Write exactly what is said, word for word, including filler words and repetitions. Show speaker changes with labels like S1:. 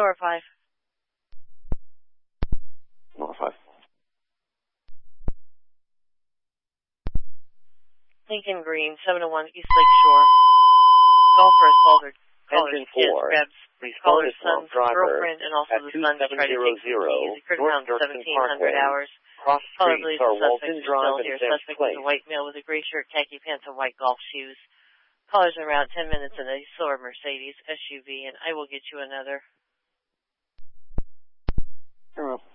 S1: Nora five.
S2: Nora five.
S1: Lincoln Green, seven oh one East Lake Shore. Golfer assaulted
S2: Engine four.
S1: caller's son's girlfriend and also the son to try to take some keys. It occurred around seventeen hundred hours.
S2: Cross
S1: Caller
S2: Street,
S1: believes
S2: or
S1: the suspect
S2: Walton
S1: is
S2: Drive
S1: still
S2: and
S1: here.
S2: Fifth
S1: Suspect
S2: Place.
S1: is a white male with a gray shirt, khaki pants, and white golf shoes. Caller's in around ten minutes in a silver Mercedes S U V, and I will get you another.
S2: Zero.